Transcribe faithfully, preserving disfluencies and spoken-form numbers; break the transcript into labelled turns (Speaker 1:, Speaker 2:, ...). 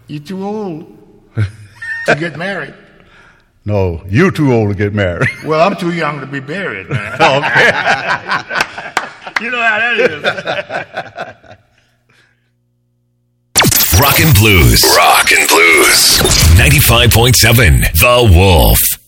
Speaker 1: You're too old to get married.
Speaker 2: No, you're too old to get married.
Speaker 1: Well, I'm too young to be buried, man.
Speaker 2: Okay.
Speaker 1: You know how that is.
Speaker 3: Rock and Blues. Rock and Blues. ninety-five point seven The Wolf.